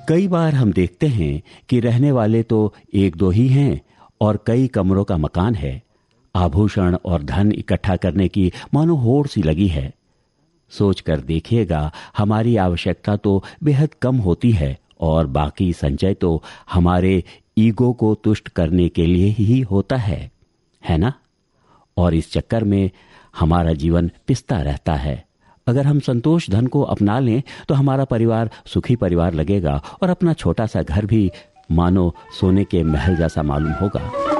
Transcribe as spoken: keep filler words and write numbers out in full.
कई बार हम देखते हैं कि रहने वाले तो एक दो ही हैं और कई कमरों का मकान है। आभूषण और धन इकट्ठा करने की मानो होड़ सी लगी है। सोच कर देखिएगा, हमारी आवश्यकता तो बेहद कम होती है और बाकी संचय तो हमारे ईगो को तुष्ट करने के लिए ही होता है, है ना? और इस चक्कर में हमारा जीवन पिसता रहता है। अगर हम संतोष धन को अपना लें तो हमारा परिवार सुखी परिवार लगेगा और अपना छोटा सा घर भी मानो सोने के महल जैसा मालूम होगा।